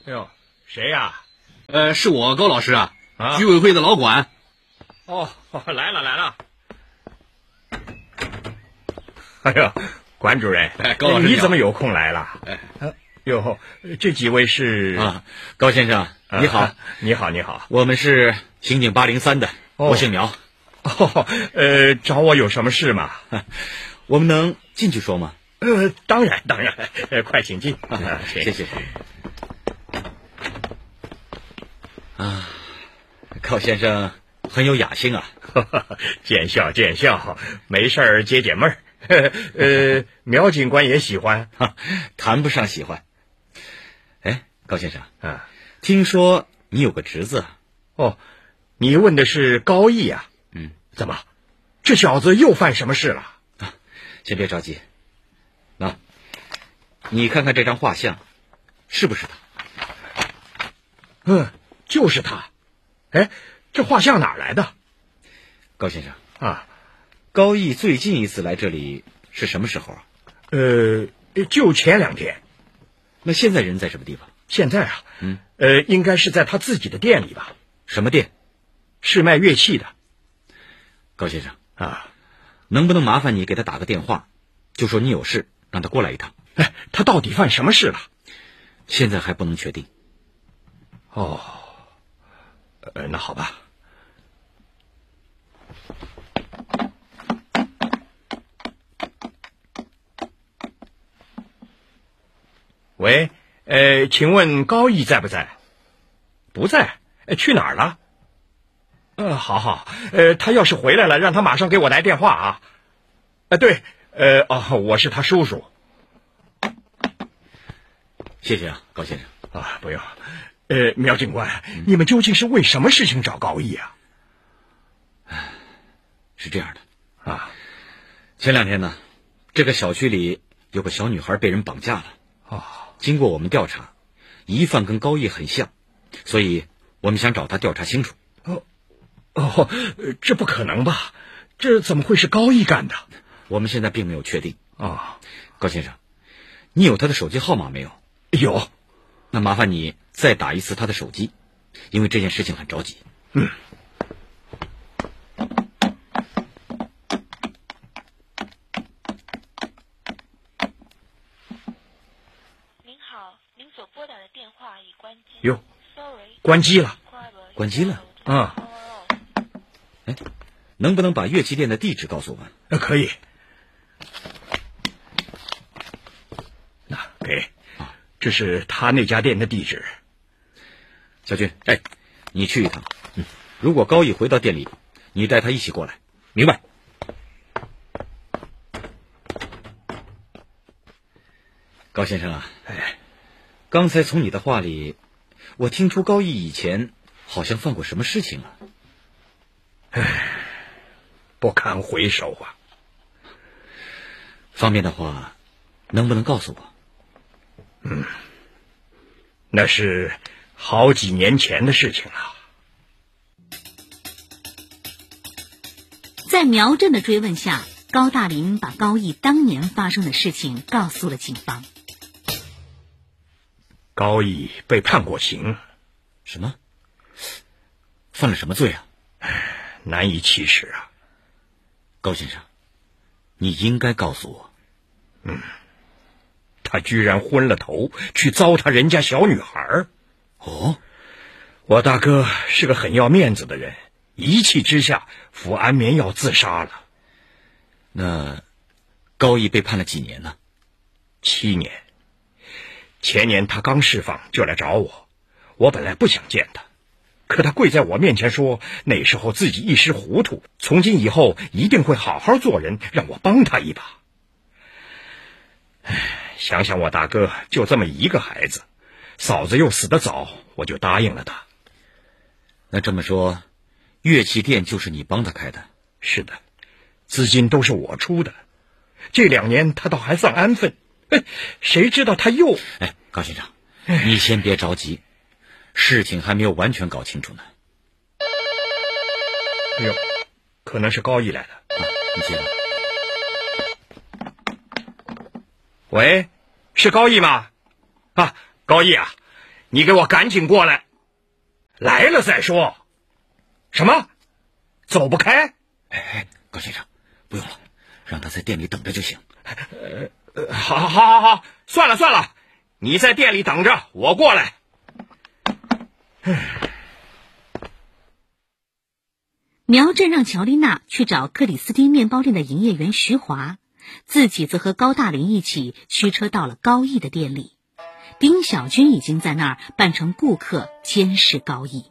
哎呦，谁呀？ 是我高老师啊， 啊， 居委会的老管。 哦，来了。哎呦，管主任， 高老师你怎么有空来了？哟，这几位是啊，高先生，你好， 你好， 我们是刑警803的，我姓苗。 找我有什么事吗？ 我们能进去说吗？ 当然，快请进。 谢谢。啊，高先生很有雅兴啊。 见笑，没事儿解解闷儿。苗警官也喜欢， 谈不上喜欢。哎，高先生， 听说你有个侄子。 哦，你问的是高义啊？怎么，这小子又犯什么事了？ 先别着急，你看看这张画像，是不是他？就是他。哎，这画像哪儿来的？ 高先生啊， 高义最近一次来这里是什么时候啊？ 就前2天。 那现在人在什么地方？ 现在啊，应该是在他自己的店里吧？ 什么店？ 是卖乐器的。 高先生啊， 能不能麻烦你给他打个电话，就说你有事，让他过来一趟。 他到底犯什么事了？ 现在还不能确定。 哦，那好吧。喂，请问高义在不在？不在。去哪儿了？好，他要是回来了，让他马上给我来电话啊。对，我是他叔叔。 谢谢啊，高先生。 不用。苗警官，你们究竟是为什么事情找高义啊？ 是这样的前2天呢，这个小区里有个小女孩被人绑架了。经过我们调查，疑犯跟高义很像，所以我们想找他调查清楚。 这不可能吧？这怎么会是高义干的？ 我们现在并没有确定。高先生，你有他的手机号码没有？ 有。 那麻烦你再打一次他的手机，因为这件事情很着急。 您好，您所拨打的电话已关机。 哟，关机了。 关机了？能不能把乐器店的地址告诉我们？ 可以。那给，这是他那家店的地址。 小军，你去一趟。如果高义回到店里，你带他一起过来，明白？高先生啊，刚才从你的话里，我听出高义以前好像犯过什么事情啊。 不堪回首啊。 方便的话，能不能告诉我？ 那是好几年前的事情了。 在苗震的追问下，高大林把高义当年发生的事情告诉了警方。 高义被判过刑。 什么？犯了什么罪啊？ 难以启齿啊。 高先生，你应该告诉我。 他居然昏了头去糟蹋人家小女孩。我大哥是个很要面子的人，一气之下服安眠药自杀了。 那高义被判了几年呢 ？7年。前年他刚释放就来找我，我本来不想见他，可他跪在我面前说，那时候自己一时糊涂，从今以后一定会好好做人，让我帮他一把。想想我大哥就这么一个孩子，嫂子又死得早，我就答应了他。 那这么说，乐器店就是你帮他开的？ 是的，资金都是我出的。这2年他倒还算安分，谁知道他又…… 高先生，你先别着急，事情还没有完全搞清楚呢。 可能是高义来的。 你接吧。 喂，是高义吗？高义啊， 你给我赶紧过来，来了再说。什么？走不开？ 高先生，不用了，让他在店里等着就行。 好，算了，你在店里等着，我过来。 苗振让乔丽娜去找克里斯汀面包店的营业员徐华，自己则和高大林一起驱车到了高义的店里。丁小军已经在那儿扮成顾客监视高义。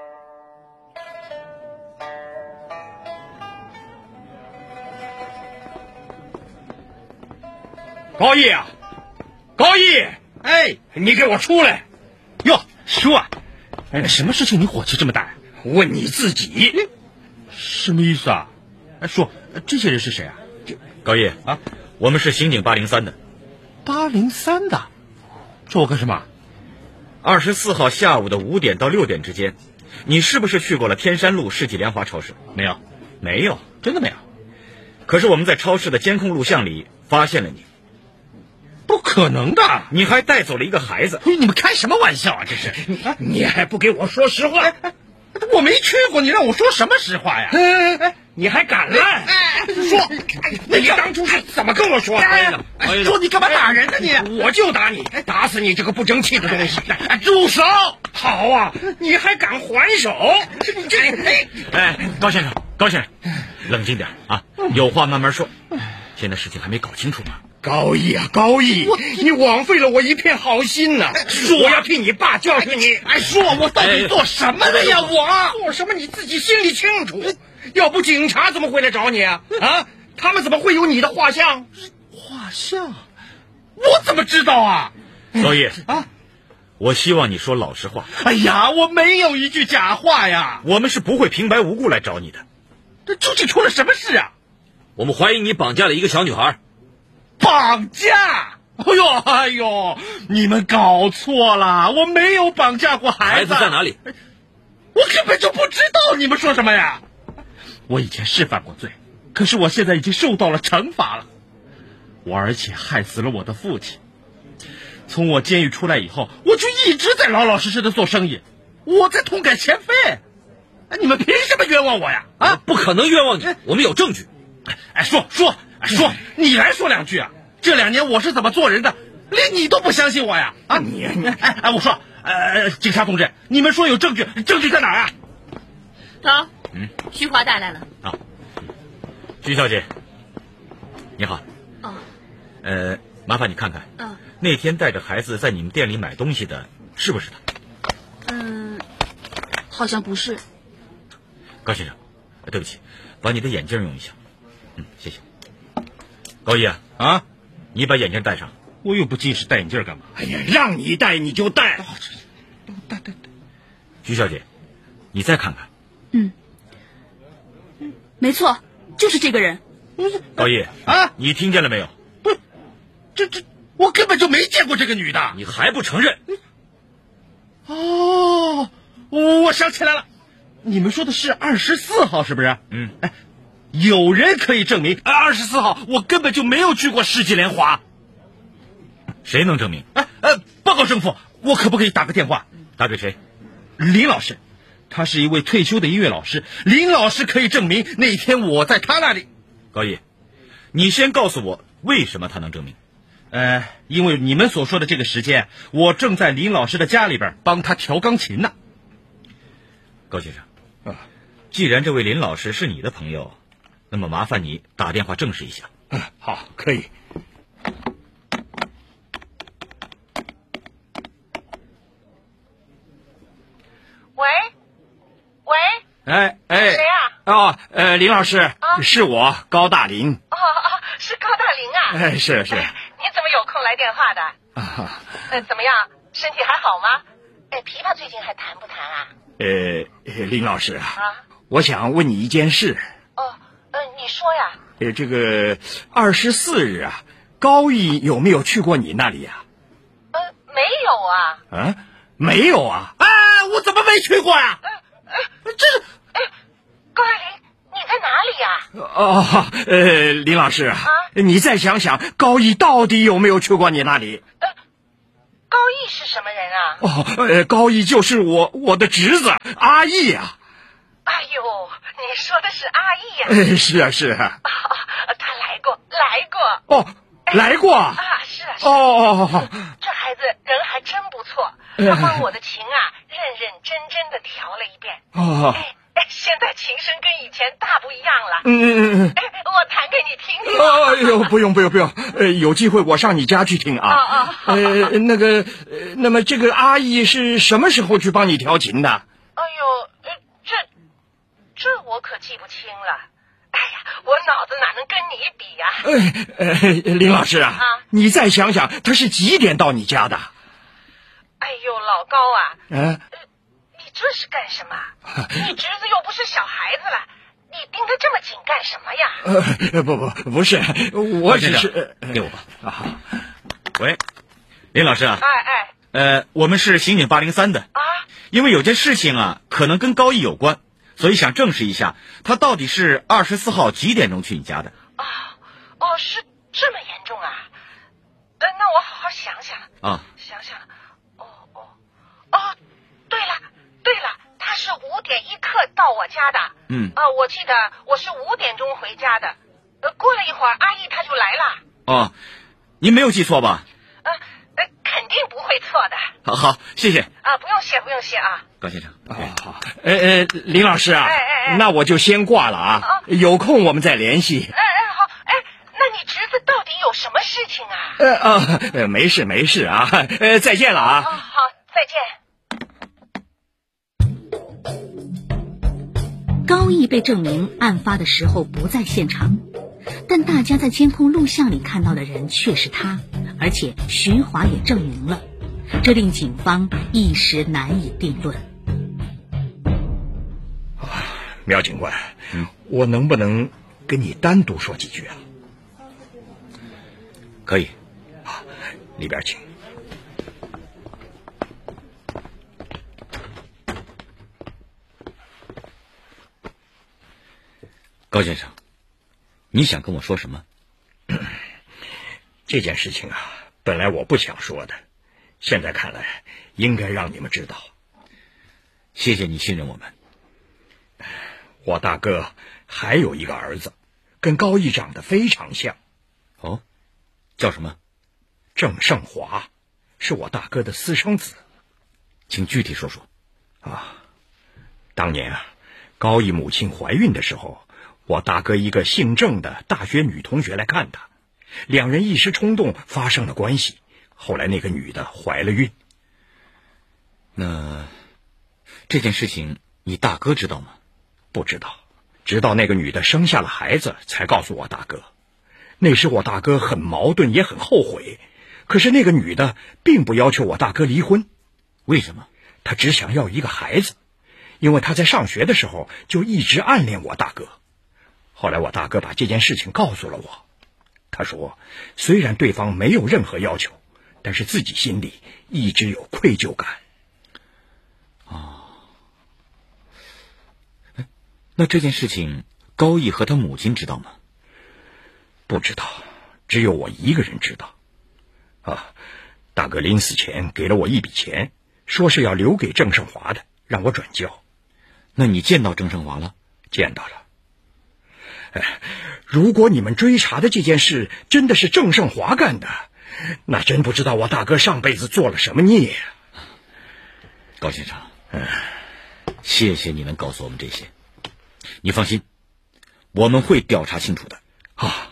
高义啊，高义， 哎， 你给我出来！ 哟，叔啊，什么事情你火气这么大呀？ 问你自己， 什么意思啊？叔，这些人是谁啊？ 高义啊，我们是刑警803的。 803的，找我干什么 ？24号下午的5点到6点之间，你是不是去过了天山路世纪莲华超市？没有， 真的没有。 可是我们在超市的监控录像里发现了你。 不可能的， 你还带走了一个孩子。 你们开什么玩笑啊？这是你还不给我说实话？ 我没去过，你让我说什么实话呀？ 你还敢来？ 说， 你当初是怎么跟我说？ 说你干嘛打人呢你？ 我就打你，打死你这个不争气的东西！ 住手！ 好啊，你还敢还手？ 高先生，冷静点啊，有话慢慢说。现在事情还没搞清楚吗？ 高义啊，高义，你枉费了我一片好心呐！我要替你爸教训你。 说我到底做什么了呀？我做什么你自己心里清楚。要不警察怎么会来找你啊？他们怎么会有你的画像？ 画像？我怎么知道啊？ 高义啊，我希望你说老实话。 哎呀，我没有一句假话呀。 我们是不会平白无故来找你的。 这究竟出了什么事啊？ 我们怀疑你绑架了一个小女孩。 绑架？哎呦，你们搞错了，我没有绑架过孩子。 孩子在哪里？ 我根本就不知道你们说什么呀。我以前是犯过罪，可是我现在已经受到了惩罚了。我而且害死了我的父亲。从我监狱出来以后，我就一直在老老实实的做生意，我在痛改前非。你们凭什么冤枉我呀？ 不可能冤枉你，我们有证据。 说，你来说两句啊！这2年我是怎么做人的，连你都不相信我呀？我说，警察同志，你们说有证据，证据在哪儿啊？ 走，徐华带来了。 啊，徐小姐，你好。麻烦你看看，那天带着孩子在你们店里买东西的是不是他？ 好像不是。 高先生，对不起，把你的眼镜用一下。谢谢。高义啊，你把眼镜戴上。 我又不近视，戴眼镜干嘛？ 哎呀，让你戴你就戴。 戴。 徐小姐，你再看看。 没错，就是这个人。 高义你听见了没有？ 不是，这我根本就没见过这个女的。 你还不承认？ 我想起来了，你们说的是24号是不是？有人可以证明24号我根本就没有去过世纪莲华。 谁能证明？ 报告政府，我可不可以打个电话？ 打给谁？ 林老师，他是一位退休的音乐老师，林老师可以证明那天我在他那里。 高义，你先告诉我为什么他能证明？ 因为你们所说的这个时间，我正在林老师的家里边帮他调钢琴呢。 高先生，既然这位林老师是你的朋友，那么麻烦你打电话证实一下。 好，可以。 喂， 谁啊？ 林老师，是我高大林。 是高大林啊。 是。 你怎么有空来电话的？怎么样，身体还好吗？琵琶最近还弹不弹啊？ 林老师我想问你一件事。 你说呀。 这个24日高义有没有去过你那里呀？ 没有啊。 没有啊？ 我怎么没去过呀？这是。 高大林，你在哪里呀？ 林老师你再想想，高义到底有没有去过你那里？ 高义义是什么人啊？ 高义就是我的侄子阿义啊。 哎呦，你说的是阿义呀？ 是啊是啊。 他来过。 来过啊？ 是啊。这孩子人还真不错，他帮我的琴啊认认真真的调了一遍。现在琴声跟以前大不一样了。我弹给你听听。 哎呦，不用，有机会我上你家去听啊。 好。 那么这个阿义是什么时候去帮你调琴的？ 哎呦，这我可记不清了。哎呀，我脑子哪能跟你比呀？ 林老师啊，你再想想，他是几点到你家的？ 哎呦，老高啊，你这是干什么？你侄子又不是小孩子了，你盯得这么紧干什么呀？ 不是，我只是给我吧。喂，林老师啊。 哎。 我们是刑警803的啊。因为有件事情啊，可能跟高义有关，所以想证实一下，他到底是24号几点钟去你家的？ 是这么严重啊？那我好好想想啊。想想。对了，他是5点1刻到我家的。我记得我是5点钟回家的。过了一会儿，阿义他就来了。 您没有记错吧？ 肯定不会错的。 好，谢谢。 不用谢啊。 高先生。 好。林老师啊，那我就先挂了啊。有空我们再联系。 好。那你侄子到底有什么事情啊？ 没事啊。再见了啊。 好，再见。 高义被证明案发的时候不在现场，但大家在监控录像里看到的人却是他，而且徐华也证明了，这令警方一时难以定论。 苗警官，我能不能跟你单独说几句啊？ 可以。 里边请。 高先生，你想跟我说什么？ 这件事情啊，本来我不想说的，现在看来应该让你们知道。 谢谢你信任我们。 我大哥还有一个儿子，跟高义长得非常像。 叫什么？ 郑胜华，是我大哥的私生子。 请具体说说。 当年啊，高义母亲怀孕的时候，我大哥一个姓郑的大学女同学来看他，两人一时冲动发生了关系，后来那个女的怀了孕。 那这件事情你大哥知道吗？ 不知道，直到那个女的生下了孩子才告诉我大哥。那时我大哥很矛盾，也很后悔，可是那个女的并不要求我大哥离婚。 为什么？ 她只想要一个孩子，因为她在上学的时候就一直暗恋我大哥。后来我大哥把这件事情告诉了我，他说虽然对方没有任何要求，但是自己心里一直有愧疚感。 那这件事情高义和他母亲知道吗？ 不知道，只有我一个人知道。大哥临死前给了我一笔钱，说是要留给郑胜华的，让我转交。 那你见到郑胜华了？ 见到了。如果你们追查的这件事真的是郑胜华干的，那真不知道我大哥上辈子做了什么孽呀。 高先生，谢谢你能告诉我们这些。你放心，我们会调查清楚的。 好。